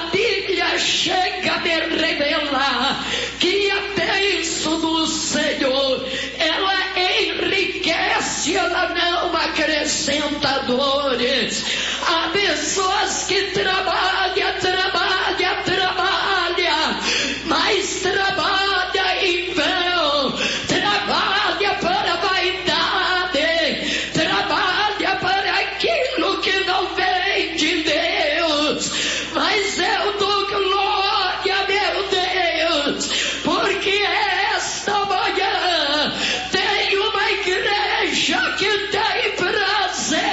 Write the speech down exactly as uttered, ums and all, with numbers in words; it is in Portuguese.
Bíblia chega a me revelar que a bênção do Senhor, ela enriquece, ela não acrescenta dores. Há pessoas que